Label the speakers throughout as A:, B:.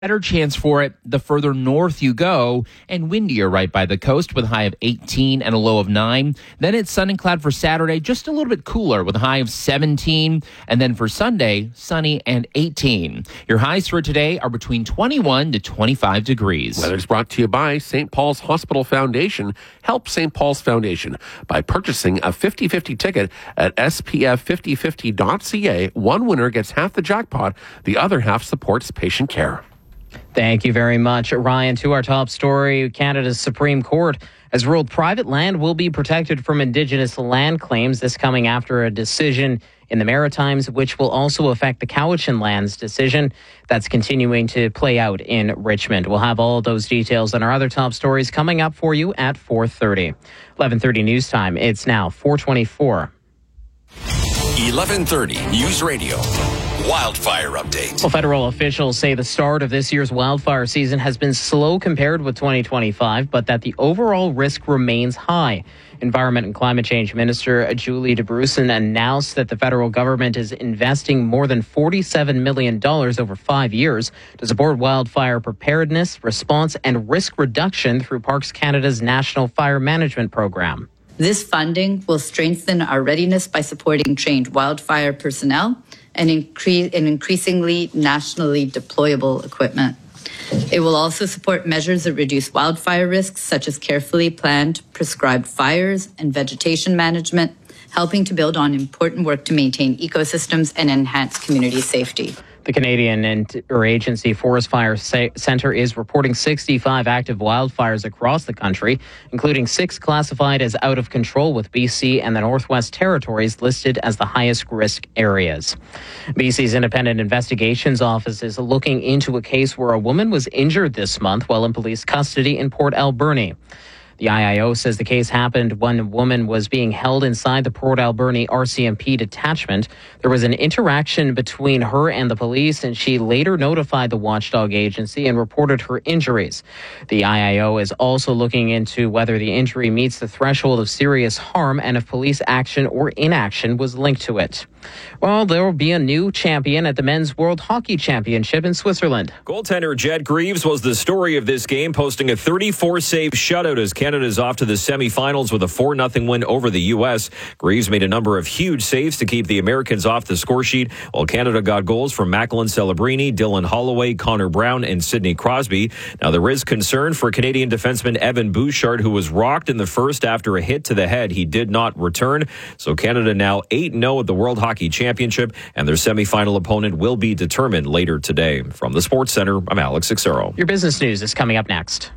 A: Better chance for it the further north you go, and windier right by the coast with a high of 18 and a low of 9. Then it's sun and cloud for Saturday, just a little bit cooler with a high of 17. And then for Sunday, sunny and 18. Your highs for today are between 21 to 25 degrees.
B: Weather's brought to you by St. Paul's Hospital Foundation. Help St. Paul's Foundation by purchasing a 50-50 ticket at spf5050.ca. One winner gets half the jackpot. The other half supports patient care.
C: Thank you very much, Ryan. To our top story, Canada's Supreme Court has ruled private land will be protected from Indigenous land claims. This coming after a decision in the Maritimes, which will also affect the Cowichan Lands decision that's continuing to play out in Richmond. We'll have all those details and our other top stories coming up for you at 4:30. 11:30 news time. It's now 4:24.
D: 11:30 News Radio. Wildfire update.
C: Well, federal officials say the start of this year's wildfire season has been slow compared with 2025, but that the overall risk remains high. Environment and Climate Change Minister Julie DeBrusen announced that the federal government is investing more than $47 million over 5 years to support wildfire preparedness, response, and risk reduction through Parks Canada's National Fire Management Program.
E: This funding will strengthen our readiness by supporting trained wildfire personnel and increasingly nationally deployable equipment. It will also support measures that reduce wildfire risks, such as carefully planned, prescribed fires and vegetation management, helping to build on important work to maintain ecosystems and enhance community safety.
C: The Canadian Interagency Forest Fire Centre is reporting 65 active wildfires across the country, including 6 classified as out of control, with BC and the Northwest Territories listed as the highest risk areas. BC's Independent Investigations Office is looking into a case where a woman was injured this month while in police custody in Port Alberni. The IIO says the case happened when a woman was being held inside the Port Alberni RCMP detachment. There was an interaction between her and the police, and she later notified the watchdog agency and reported her injuries. The IIO is also looking into whether the injury meets the threshold of serious harm and if police action or inaction was linked to it. Well, there will be a new champion at the Men's World Hockey Championship in Switzerland.
F: Goaltender Jed Greaves was the story of this game, posting a 34-save shutout as Canada's off to the semifinals with a 4-0 win over the U.S. Greaves made a number of huge saves to keep the Americans off the score sheet, while Canada got goals from Macklin Celebrini, Dylan Holloway, Connor Brown, and Sidney Crosby. Now, there is concern for Canadian defenseman Evan Bouchard, who was rocked in the first after a hit to the head. He did not return. So Canada now 8-0 at the World Hockey Championship, and their semifinal opponent will be determined later today. From the Sports Center, I'm Alex Xero.
C: Your business news is coming up next.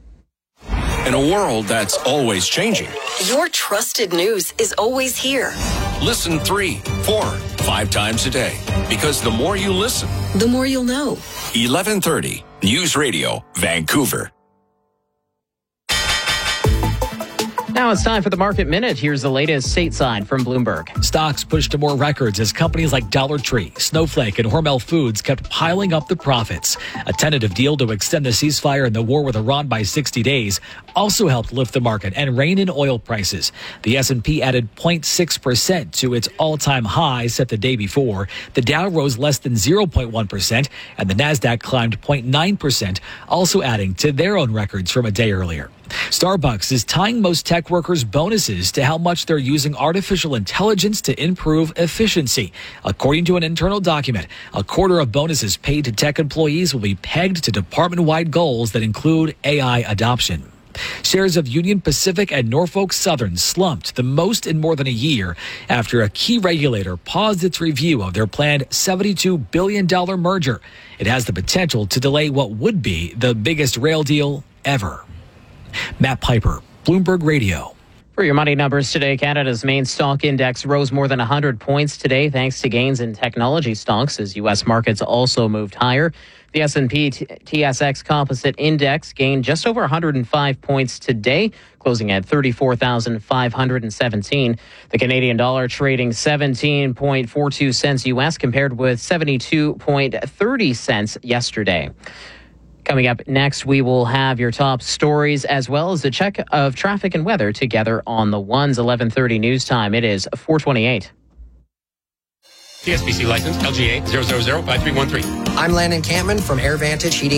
D: In a world that's always changing,
G: your trusted news is always here.
D: Listen 3, 4, 5 times a day. Because the more you listen,
G: the more you'll know.
D: 11:30 News Radio, Vancouver.
C: Now it's time for the Market Minute. Here's the latest stateside from Bloomberg.
H: Stocks pushed to more records as companies like Dollar Tree, Snowflake, and Hormel Foods kept piling up the profits. A tentative deal to extend the ceasefire in the war with Iran by 60 days also helped lift the market and rein in oil prices. The S&P added 0.6% to its all-time high set the day before. The Dow rose less than 0.1%, and the Nasdaq climbed 0.9%, also adding to their own records from a day earlier. Starbucks is tying most tech workers' bonuses to how much they're using artificial intelligence to improve efficiency. According to an internal document, a quarter of bonuses paid to tech employees will be pegged to department-wide goals that include AI adoption. Shares of Union Pacific and Norfolk Southern slumped the most in more than a year after a key regulator paused its review of their planned $72 billion merger. It has the potential to delay what would be the biggest rail deal ever. Matt Piper, Bloomberg Radio.
C: For your money numbers today, Canada's main stock index rose more than 100 points today thanks to gains in technology stocks as U.S. markets also moved higher. The S&P TSX Composite Index gained just over 105 points today, closing at 34,517. The Canadian dollar trading 17.42 cents U.S. compared with 72.30 cents yesterday. Coming up next, we will have your top stories as well as a check of traffic and weather together on the One's 11:30 news time. It is 4:28.
I: TSPC license LGA 0005313.
J: I'm Landon Campman from AirVantage Heating